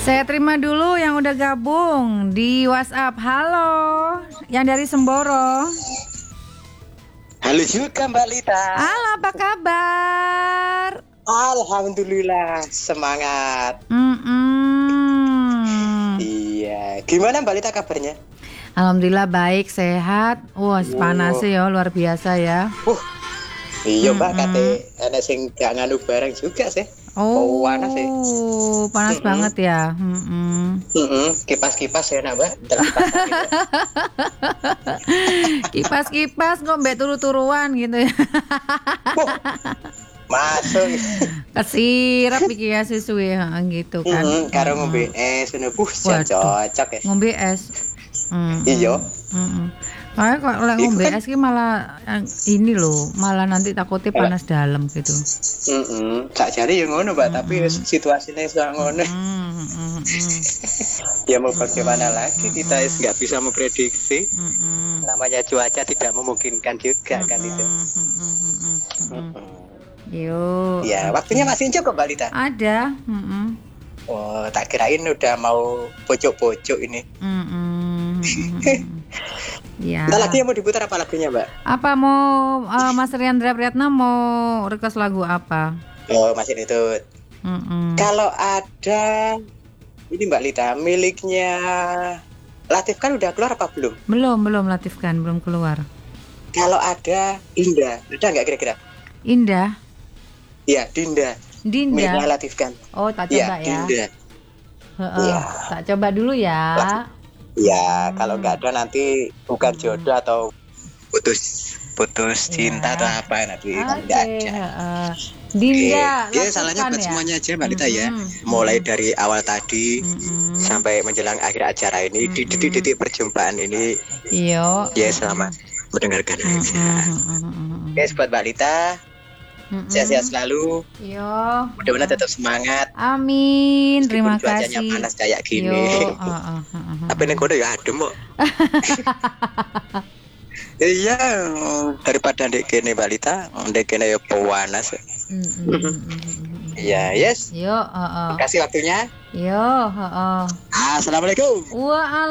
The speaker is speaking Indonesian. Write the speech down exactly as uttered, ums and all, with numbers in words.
Saya terima dulu yang udah gabung di WhatsApp. Halo, yang dari Semboro. Halo juga Mbak Lita. Halo, apa kabar? Alhamdulillah, semangat. Mm-mm. Iya, gimana Mbak Lita kabarnya? Alhamdulillah baik, sehat. Wah, wow, panas sih ya, luar biasa ya. Uh, iya Mbak, kate enek sing gak nganu bareng juga sih. Oh, panas sih. Panas mm-hmm. banget ya. Mm-hmm. Mm-hmm. Kipas-kipas ya nak Mbak. Kipas-kipas kok mbak turu-turuan gitu ya. Oh, masuk. Kesirap iki ya sesuai gitu kan. Mm-hmm. Karo ngombe es ngono buh cocok ya. Ngombe es. Mm-hmm. Iya. Mm-hmm. Kayak kok oleh ngombe es ki malah ini loh, malah nanti takutnya panas dalam gitu. Heeh. Sak jare ya ngono, Mbak, tapi situasinya sak ngono. Mm-hmm. Ya mau bagaimana lagi, kita nggak bisa memprediksi. Mm-hmm. Namanya cuaca tidak memungkinkan juga kan itu. Mm-hmm. Yo. Ya, waktunya masih cukup Mbak Lita. Ada. Mm-hmm. Oh, tak kirain udah mau pojok-pojok ini. Mm-hmm. Ya. Entah lagi yang mau diputar apa lagunya Mbak? Apa mau uh, Mas Riandra Priyatna mau request lagu apa? Oh, masih itu. Mm-mm. Kalau ada ini Mbak Lita miliknya Latif kan udah keluar apa belum? Belum, belum Latif kan belum keluar. Kalau ada Indah, udah nggak kira-kira? Indah? Iya, Dinda. Dinda. Miliknya Latif kan. Oh, tak coba ya. Ya, Dinda. Heeh. Ya. Tak coba dulu ya. Latif. Ya, hmm. kalau nggak ada nanti bukan jodoh atau putus putus cinta ya. Atau apa nanti okay. nggak ada. Uh, Dinda, dia salahnya buat ya? Semuanya aja Mbak Lita ya. Mm-hmm. Mulai dari awal tadi mm-hmm. sampai menjelang akhir acara ini, mm-hmm. di detik-detik perjumpaan ini. Iya. Ya selamat mendengarkan mm-hmm. aja. Mm-hmm. Oke, buat Mbak Lita. Mm-hmm. Sehat-sehat selalu. Yo. Mudah-mudahan tetap semangat. Amin. Terima kasih. Cuacanya panas kayak gini. Yo. Uh, uh, uh, uh. Tapi nek kono ya adem kok. Iya, daripada ndek kene Mbak Lita, ndek kene ya panas. Iya, yes. Yo, heeh. Terima kasih waktunya. Yo, heeh. Assalamualaikum. Waalaikumsalam.